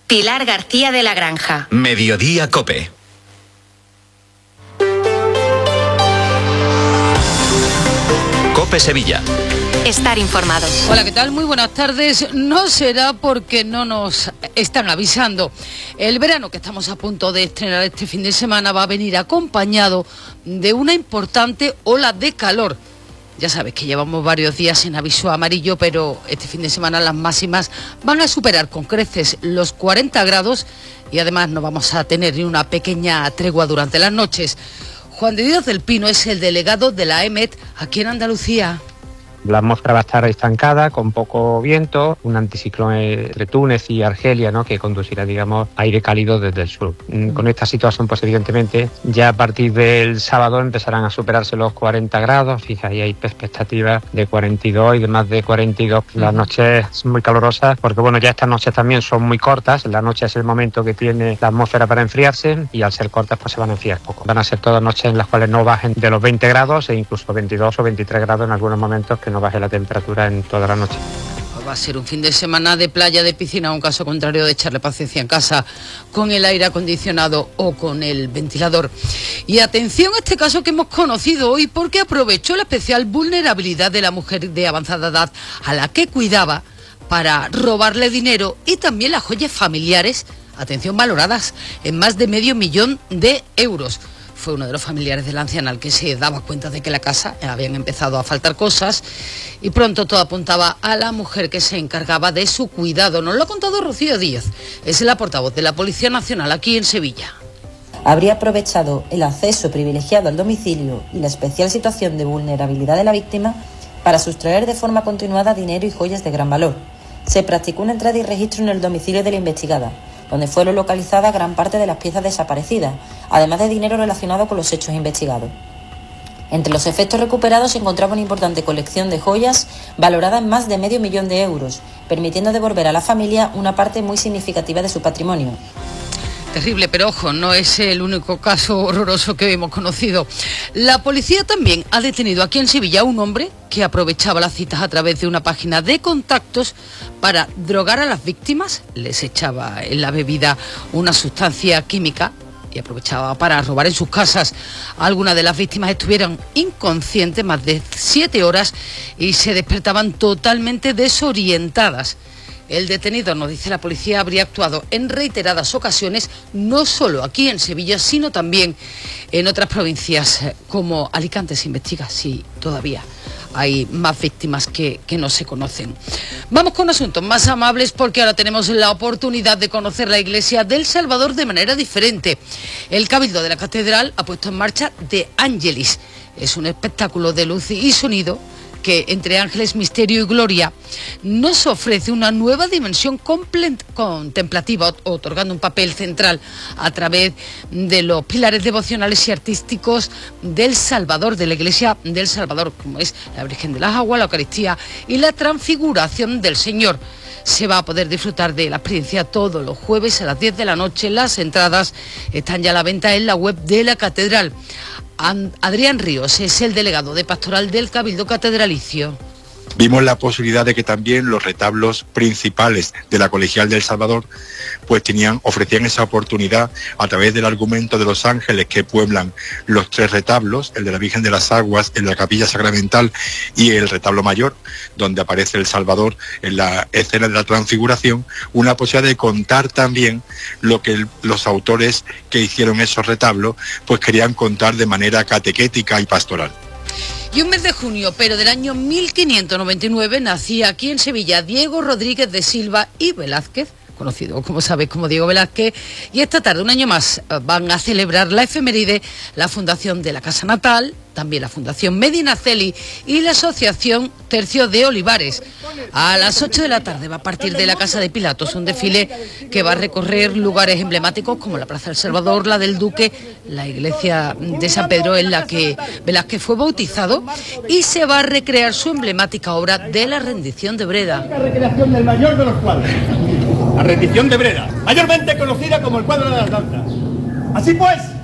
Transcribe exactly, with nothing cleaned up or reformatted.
Pilar García de la Granja. Mediodía Cope. Cope Sevilla. Estar informado. Hola, ¿qué tal? Muy buenas tardes. No será porque no nos están avisando. El verano que estamos a punto de estrenar este fin de semana va a venir acompañado de una importante ola de calor. Ya sabes que llevamos varios días en aviso amarillo, pero este fin de semana las máximas van a superar con creces los cuarenta grados y además no vamos a tener ni una pequeña tregua durante las noches. Juan de Dios del Pino es el delegado de la E M E T aquí en Andalucía. La atmósfera va a estar estancada, con poco viento, un anticiclón entre Túnez y Argelia, ¿no?, que conducirá, digamos, aire cálido desde el sur. Con esta situación, pues evidentemente, ya a partir del sábado empezarán a superarse los cuarenta grados, fíjate, hay expectativas de cuarenta y dos y de más de cuarenta y dos. Las noches son muy calurosas, porque bueno, ya estas noches también son muy cortas, la noche es el momento que tiene la atmósfera para enfriarse, y al ser cortas, pues se van a enfriar poco. Van a ser todas noches en las cuales no bajen de los veinte grados e incluso veintidós o veintitrés grados en algunos momentos, que no baje la temperatura en toda la noche. Va a ser un fin de semana de playa, de piscina, un caso contrario de echarle paciencia en casa con el aire acondicionado o con el ventilador. Y atención a este caso que hemos conocido hoy, porque aprovechó la especial vulnerabilidad de la mujer de avanzada edad a la que cuidaba para robarle dinero y también las joyas familiares, atención, valoradas en más de medio millón de euros. Fue uno de los familiares de la anciana el que se daba cuenta de que la casa habían empezado a faltar cosas y pronto todo apuntaba a la mujer que se encargaba de su cuidado. Nos lo ha contado Rocío Díaz, es la portavoz de la Policía Nacional aquí en Sevilla. Habría aprovechado el acceso privilegiado al domicilio y la especial situación de vulnerabilidad de la víctima para sustraer de forma continuada dinero y joyas de gran valor. Se practicó una entrada y registro en el domicilio de la investigada, donde fueron localizadas gran parte de las piezas desaparecidas, además de dinero relacionado con los hechos investigados. Entre los efectos recuperados se encontraba una importante colección de joyas valorada en más de medio millón de euros, permitiendo devolver a la familia una parte muy significativa de su patrimonio. Terrible, pero ojo, no es el único caso horroroso que hemos conocido. La policía también ha detenido aquí en Sevilla a un hombre que aprovechaba las citas a través de una página de contactos para drogar a las víctimas. Les echaba en la bebida una sustancia química y aprovechaba para robar en sus casas. Algunas de las víctimas estuvieron inconscientes más de siete horas y se despertaban totalmente desorientadas. El detenido, nos dice la policía, habría actuado en reiteradas ocasiones, no solo aquí en Sevilla, sino también en otras provincias como Alicante. Se investiga si todavía hay más víctimas que, que no se conocen. Vamos con asuntos más amables, porque ahora tenemos la oportunidad de conocer la iglesia del Salvador de manera diferente. El Cabildo de la Catedral ha puesto en marcha De Angelis. Es un espectáculo de luz y sonido que, entre ángeles, misterio y gloria, nos ofrece una nueva dimensión contemplativa, otorgando un papel central a través de los pilares devocionales y artísticos del Salvador, de la Iglesia del Salvador, como es la Virgen de las Aguas, la Eucaristía y la Transfiguración del Señor. Se va a poder disfrutar de la experiencia todos los jueves a las diez de la noche. Las entradas están ya a la venta en la web de la Catedral. Adrián Ríos es el delegado de Pastoral del Cabildo Catedralicio. Vimos la posibilidad de que también los retablos principales de la Colegial del Salvador pues tenían, ofrecían esa oportunidad a través del argumento de los ángeles que pueblan los tres retablos, el de la Virgen de las Aguas, el de la Capilla Sacramental y el retablo mayor, donde aparece el Salvador en la escena de la Transfiguración, una posibilidad de contar también lo que el, los autores que hicieron esos retablos pues querían contar de manera catequética y pastoral. Y un mes de junio, pero del año mil quinientos noventa y nueve, nacía aquí en Sevilla Diego Rodríguez de Silva y Velázquez, conocido, como sabéis, como Diego Velázquez, y esta tarde, un año más, van a celebrar la efeméride la Fundación de la Casa Natal, también la Fundación Medinaceli y la Asociación Tercio de Olivares. A las ocho de la tarde va a partir de la Casa de Pilatos un desfile que va a recorrer lugares emblemáticos como la Plaza del Salvador, la del Duque, la iglesia de San Pedro en la que Velázquez fue bautizado, y se va a recrear su emblemática obra de la Rendición de Breda. La recreación del mayor de los cuadros, la Rendición de Breda, mayormente conocida como el cuadro de las danzas. Así pues,